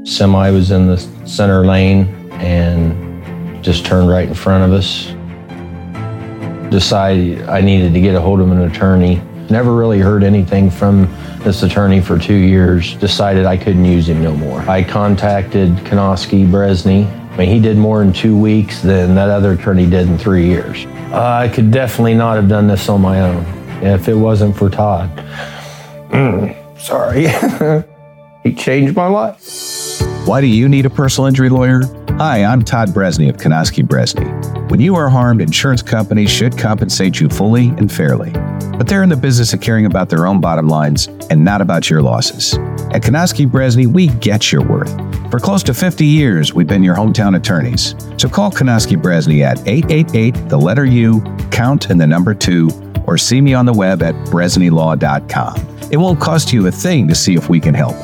Semi was in the center lane and just turned right in front of us. Decided I needed to get a hold of an attorney. Never really heard anything from this attorney for 2 years. Decided I couldn't use him no more. I contacted Konoski Bresney. I mean, he did more in 2 weeks than that other attorney did in 3 years. I could definitely not have done this on my own if it wasn't for Todd. Sorry. He changed my life. Why do you need a personal injury lawyer? Hi, I'm Todd Bresney of Konoski Bresney. When you are harmed, insurance companies should compensate you fully and fairly. But they're in the business of caring about their own bottom lines and not about your losses. At Konoski Bresney, we get your worth. For close to 50 years, we've been your hometown attorneys. So call Konoski Bresney at 888, the letter U, count and the number 2, or see me on the web at bresneylaw.com. It won't cost you a thing to see if we can help.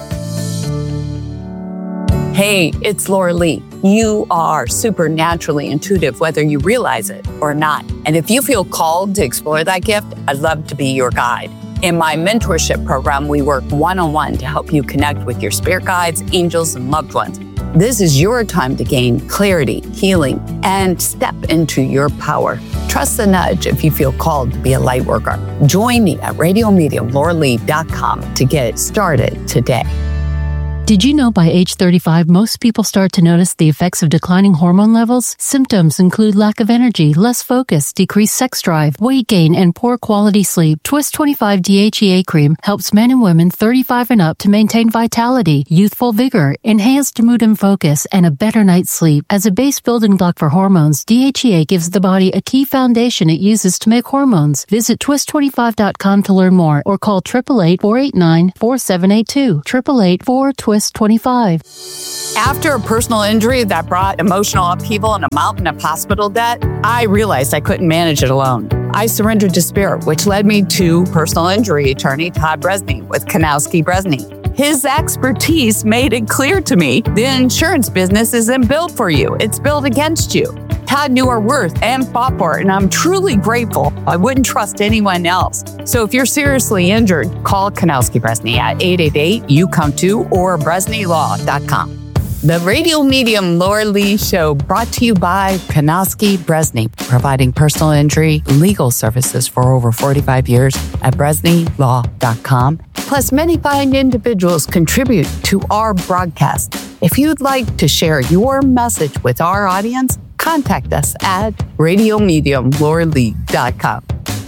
Hey, it's Laura Lee. You are supernaturally intuitive, whether you realize it or not. And if you feel called to explore that gift, I'd love to be your guide. In my mentorship program, we work one-on-one to help you connect with your spirit guides, angels, and loved ones. This is your time to gain clarity, healing, and step into your power. Trust the nudge if you feel called to be a light worker. Join me at RadioMediumLauraLee.com to get started today. Did you know by age 35, most people start to notice the effects of declining hormone levels? Symptoms include lack of energy, less focus, decreased sex drive, weight gain, and poor quality sleep. Twist 25 DHEA cream helps men and women 35 and up to maintain vitality, youthful vigor, enhanced mood and focus, and a better night's sleep. As a base building block for hormones, DHEA gives the body a key foundation it uses to make hormones. Visit twist25.com to learn more or call 888-489-4782. 888-4TWIST 25. After a personal injury that brought emotional upheaval and a mountain of hospital debt, I realized I couldn't manage it alone. I surrendered to spirit, which led me to personal injury attorney Todd Bresney with Konoski Bresney. His expertise made it clear to me the insurance business isn't built for you. It's built against you. Todd knew our worth and fought for it, and I'm truly grateful. I wouldn't trust anyone else. So if you're seriously injured, call Konoski Bresney at 888-YOU-COME-TO or BresneyLaw.com. The Radio Medium Laura Lee Show, brought to you by Konoski Bresney, providing personal injury legal services for over 45 years at BresneyLaw.com. Plus, many fine individuals contribute to our broadcast. If you'd like to share your message with our audience, contact us at RadioMediumLauraLee.com.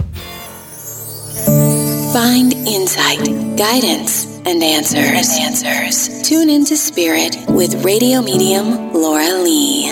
Find insight, guidance, and answers. Tune into Spirit with Radio Medium Laura Lee.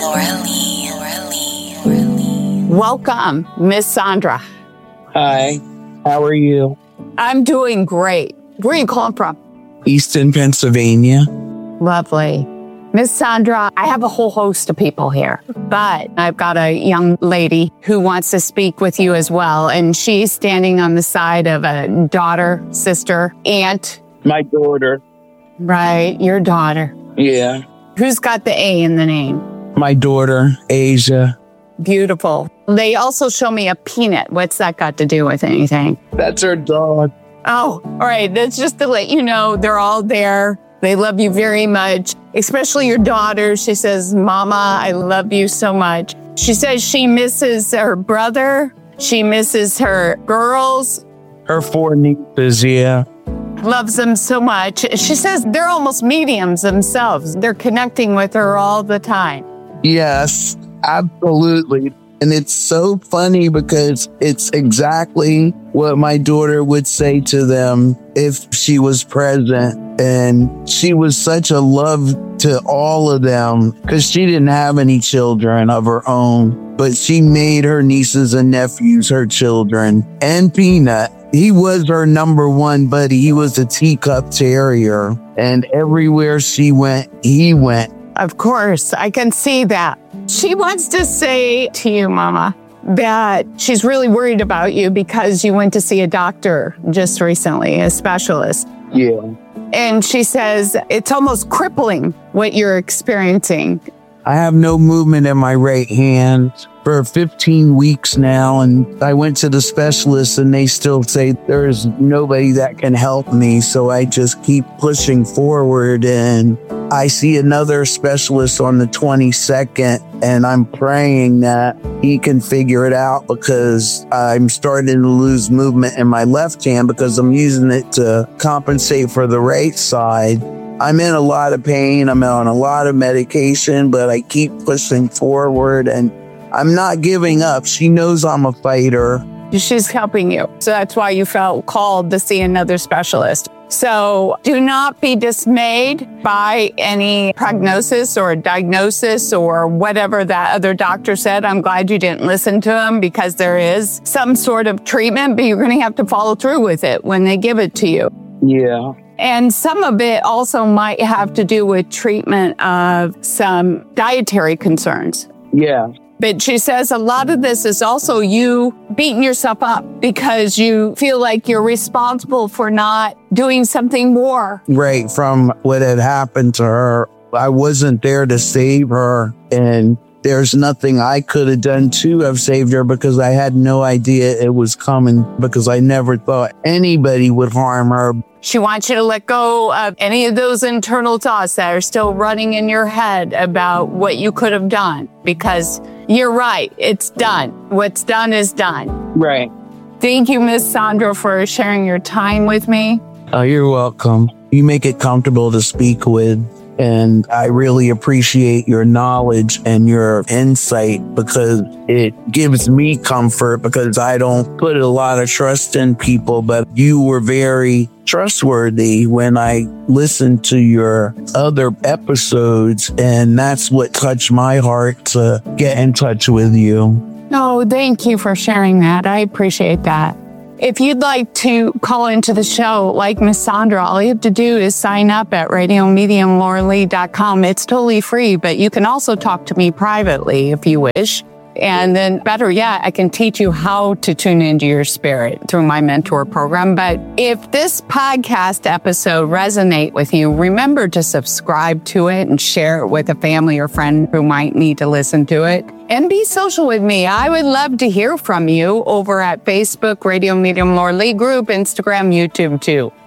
Welcome, Miss Sandra. Hi, how are you? I'm doing great. Where are you calling from? Easton, Pennsylvania. Lovely. Miss Sandra, I have a whole host of people here, but I've got a young lady who wants to speak with you as well. And she's standing on the side of a daughter, sister, aunt. My daughter. Right, your daughter. Yeah. Who's got the A in the name? My daughter, Asia. Beautiful. They also show me a peanut. What's that got to do with anything? That's her dog. Oh, all right. That's just to let you know they're all there. They love you very much, especially your daughter. She says, Mama, I love you so much. She says she misses her brother. She misses her girls. Her 4 nieces, yeah. Loves them so much. She says they're almost mediums themselves. They're connecting with her all the time. Yes, absolutely. And it's so funny because it's exactly what my daughter would say to them if she was present. And she was such a love to all of them because she didn't have any children of her own, but she made her nieces and nephews her children. And Peanut, he was her number one buddy. He was a teacup terrier. And everywhere she went, he went. Of course, I can see that. She wants to say to you, Mama, that she's really worried about you because you went to see a doctor just recently, a specialist. Yeah. And she says it's almost crippling what you're experiencing. I have no movement in my right hand for 15 weeks now. And I went to the specialist and they still say there's nobody that can help me. So I just keep pushing forward. And I see another specialist on the 22nd, and I'm praying that he can figure it out because I'm starting to lose movement in my left hand because I'm using it to compensate for the right side. I'm in a lot of pain. I'm on a lot of medication, but I keep pushing forward and I'm not giving up. She knows I'm a fighter. She's helping you. So that's why you felt called to see another specialist. So do not be dismayed by any prognosis or diagnosis or whatever that other doctor said. I'm glad you didn't listen to him because there is some sort of treatment, but you're going to have to follow through with it when they give it to you. Yeah. And some of it also might have to do with treatment of some dietary concerns. Yeah. But she says a lot of this is also you beating yourself up because you feel like you're responsible for not doing something more. Right. From what had happened to her, I wasn't there to save her. And there's nothing I could have done to have saved her because I had no idea it was coming because I never thought anybody would harm her. She wants you to let go of any of those internal thoughts that are still running in your head about what you could have done because you're right. It's done. What's done is done. Right. Thank you, Miss Sandra, for sharing your time with me. Oh, you're welcome. You make it comfortable to speak with. And I really appreciate your knowledge and your insight because it gives me comfort because I don't put a lot of trust in people, but you were very trustworthy when I listened to your other episodes. And that's what touched my heart to get in touch with you. No, thank you for sharing that. I appreciate that. If you'd like to call into the show like Miss Sandra, all you have to do is sign up at radiomediumlauralee.com. It's totally free, but you can also talk to me privately if you wish. And then better yet, I can teach you how to tune into your spirit through my mentor program. But if this podcast episode resonates with you, remember to subscribe to it and share it with a family or friend who might need to listen to it. And be social with me. I would love to hear from you over at Facebook, Radio Medium Laura Lee group, Instagram, YouTube too.